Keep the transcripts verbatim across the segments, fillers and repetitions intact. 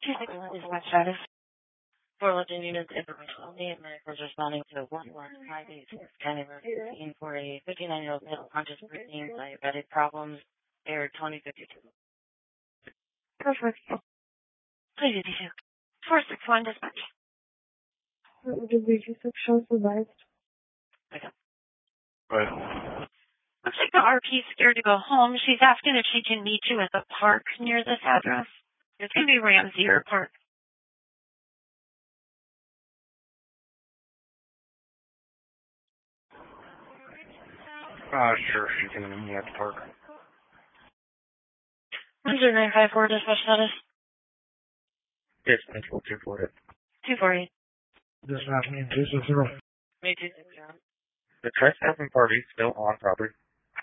two six one is my status. For legend units information only, America is responding to one one five eight six County Road fifteen for a fifty-nine-year-old male conscious breathing diabetic problems, air twenty fifty-two. Perfect. Please do. four six one dispatch. Did we just show survived? Okay. Right. Looks like the R P's scared to go home. She's asking if she can meet you at the park near this address. It's going to be Ramsey or Park. Uh, sure, she can meet me at the park. one zero nine five four dispatch status. Dispatch two four eight. two four eight. Dispatch me two six zero. Me two six zero. The trespassing party is still on property.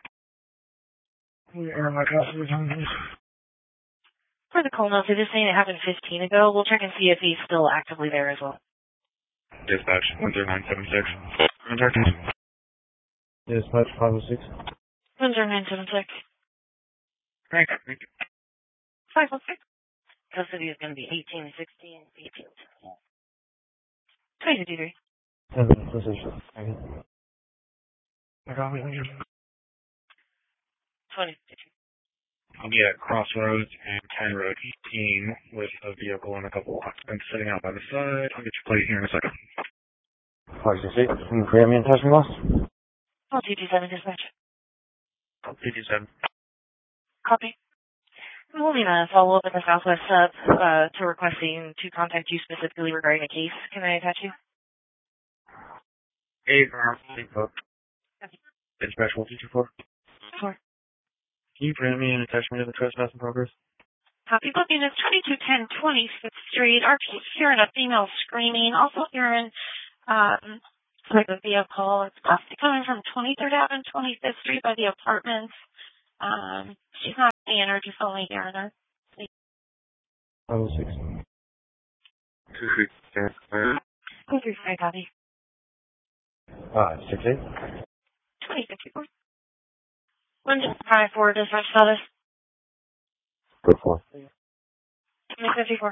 We are my custody time. For the call notes, it is saying it happened fifteen ago. We'll check and see if he's still actively there as well. Dispatch one zero nine seven six. Contact me. Dispatch five oh six. one zero nine seven six. Thanks. Thank you. five one six. Custody is going to be eighteen sixty and eighteen sixty. twenty fifty-three. Seven position. Thank you. I got me. Thank you. twenty fifty-three. I'll be at Crossroads and County Road eighteen with a vehicle and a couple of occupants sitting out by the side. I'll get your plate here in a second. five six eight. Can you grab me and touch me lost? Oh, two two seven dispatch. two two seven. Copy. We will need a follow-up at the Southwest Sub uh, to requesting to contact you specifically regarding a case. Can I attach you? Eight, Facebook. Okay. Dispatch one two two four. Four. Can you grab me and attach me to the trespass in progress? Copy. Booking is twenty-two ten twenty-fifth Street. R P hearing a female screaming. Also hearing um, like a vehicle. It's possibly coming from twenty-third Avenue and twenty-fifth Street by the apartments. Um, she's not seeing her, just only hearing her. five oh six. two three six. two three five, copy. five six eight. twenty fifty-four. one five four dispatch status. Go for it. twenty fifty-four.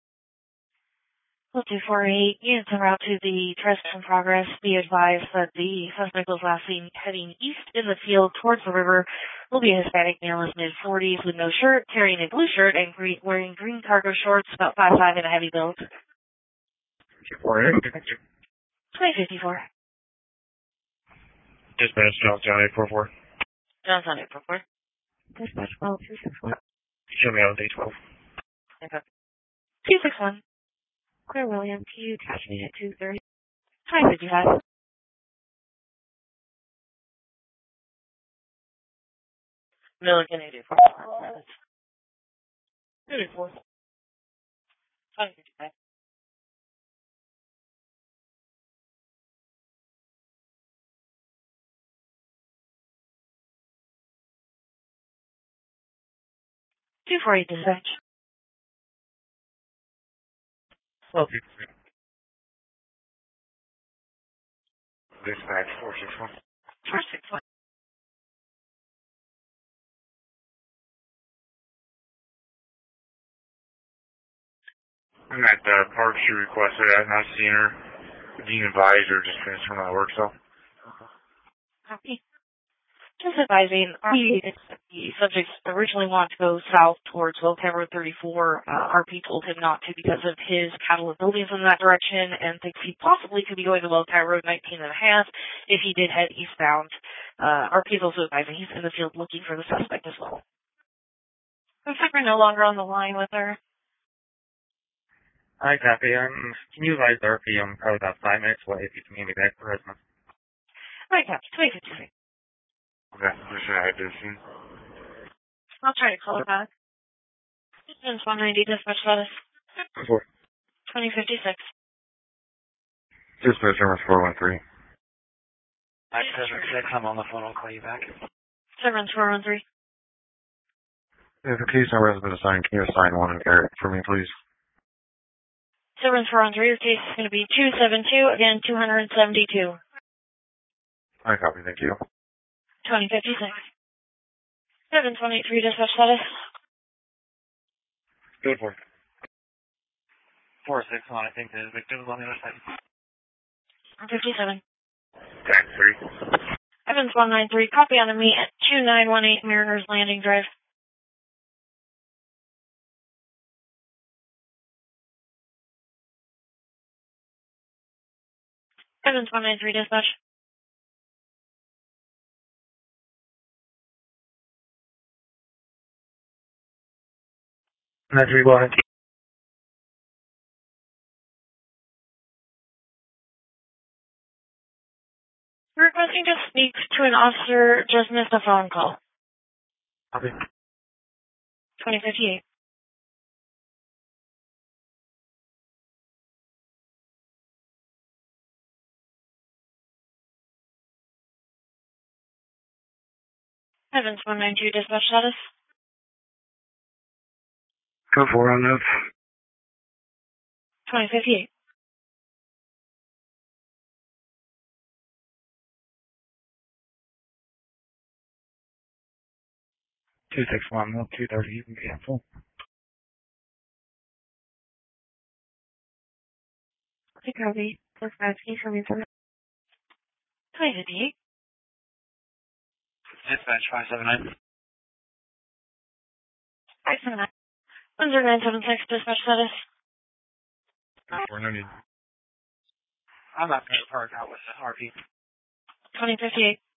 two four eight. Units en route to the trespass in progress. Be advised that the suspect was last seen heading east in the field towards the river. Will be a Hispanic male in his mid-forties with no shirt, carrying a blue shirt, and green, wearing green cargo shorts, about five five and a heavy build. twenty fifty-four. Dispatch, Johnson eight four four. Johnson eight four four. Dispatch twelve two six one. Show me out eight twelve. Okay. two six one. Claire Williams, you catch me at two thirty. twenty fifty-five. Milligan eighty-four. eighty-four. twenty fifty-five. two four eight dispatch. Okay. Dispatch four six one. four six one. I'm at the park she requested. I've not seen her. Being advised or just finished from my work, so. Copy. Just advising, the, the subjects originally wanted to go south towards Wildcat Road thirty-four. Uh, R P told him not to because of his cattle and buildings in that direction and thinks he possibly could be going to Wildcat Road nineteen and a half if he did head eastbound. Uh, R P is also advising he's in the field looking for the suspect as well. Looks like we're no longer on the line with her. Hi, Kathy. Um, can you advise R P I'm probably about five minutes away if you can meet me back for Christmas? Right, Captain. twenty fifty-three. Okay, what should I do soon? I'll try to call her back. It's one ninety dispatch status. Four. twenty fifty-six. Dispatch number four one three. I said I'm on the phone. I'll call you back. seven four one three. If a case number has been assigned, can you assign one and carry it for me, please? seven four one three. The case is going to be two seven two. Again, two seventy-two. I copy. Thank you. twenty fifty-six. seven twenty-three dispatch status. Good work. four six one, I think the victim is on the other side. fifty-seven. Time three. Evans one nine three, copy on me at two nine one eight Mariners Landing Drive. Evans one nine three, dispatch. nine three, go ahead. Requesting to speak to an officer, just missed a phone call. Copy. twenty fifty-eight. Evans one nine two, dispatch status. Code four on notes. twenty fifty-eight. two six one, no, two thirty, you can cancel. Okay, copy. Dispatch, can you show me something? twenty fifty-eight. Dispatch five seven nine. five seven nine. one zero nine seven six, dispatch status. We're no need. I'm not going to park out with the R P. twenty fifty-eight.